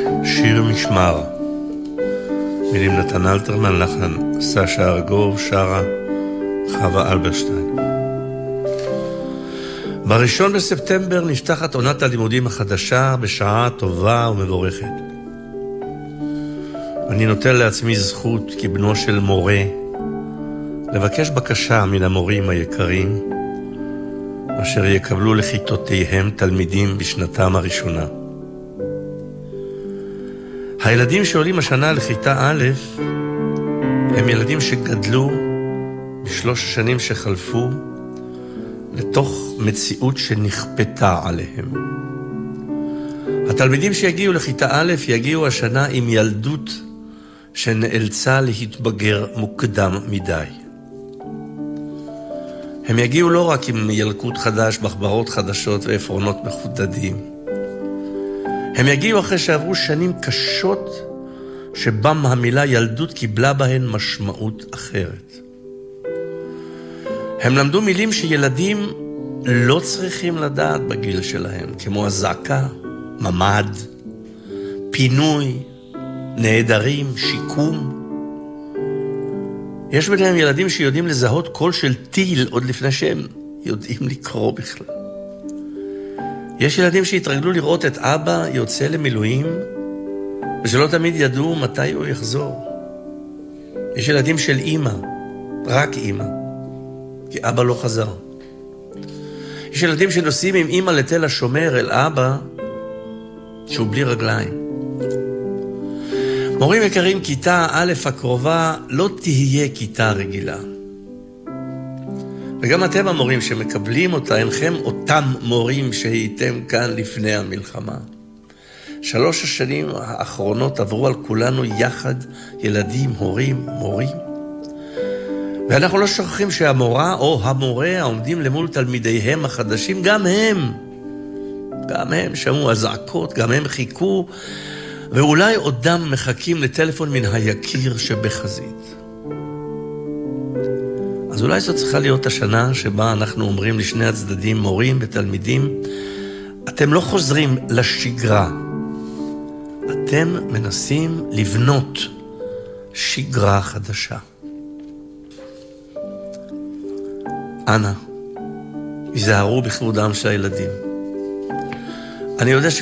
שיר משמר, מילים נתן אלתרמן, לחן סשה ארגוב, שרה חווה אלברשטיין. ב1 בספטמבר נפתחת עונת הלימודים החדשה בשעה טובה ומבורכת. אני נוטל לעצמי זכות כבנו של מורה לבקש בקשה מן המורים היקרים אשר יקבלו לכיתותיהם תלמידים בשנתם הראשונה. הילדים שעולים השנה לכיתה א' הם ילדים שגדלו בשלוש השנים שחלפו לתוך מציאות שנכפתה עליהם. התלמידים שיגיעו לכיתה א' יגיעו השנה עם ילדות שנאלצה להתבגר מוקדם מדי. הם יגיעו לא רק עם ילקוט חדש, מחברות חדשות ועפרונות מחודדים. הם יגיעו אחרי שעברו שנים קשות שבם המילה ילדות קיבלה בהן משמעות אחרת. הם למדו מילים שילדים לא צריכים לדעת בגיל שלהם, כמו הזעקה, ממד, פינוי, נהדרים, שיקום. יש ביניהם ילדים שיודעים לזהות קול של טיל עוד לפני שהם יודעים לקרוא בכלל. יש ילדים שהתרגלו לראות את אבא יוצא למילואים ושלא תמיד ידעו מתי הוא יחזור. יש ילדים של אמא, רק אמא, כי אבא לא חזר. יש ילדים שנוסעים עם אמא לתל השומר אל אבא שהוא בלי רגליים. מורים יקרים, כיתה א' הקרובה לא תהיה כיתה רגילה. וגם אתם המורים שמקבלים אותה, אינכם אותם מורים שהייתם כאן לפני המלחמה. 3 השנים האחרונות עברו על כולנו יחד, ילדים, הורים, מורים. ואנחנו לא שוכחים שהמורה או המורה העומדים למול תלמידיהם החדשים, גם הם שמעו הזעקות, גם הם חיכו, ואולי עודם מחכים לטלפון מן היקיר שבחזית. אז אולי זו צריכה להיות השנה שבה אנחנו אומרים לשני הצדדים, מורים ותלמידים, אתם לא חוזרים לשגרה, אתם מנסים לבנות שגרה חדשה. אנא, היזהרו בכבודם של הילדים. אני יודע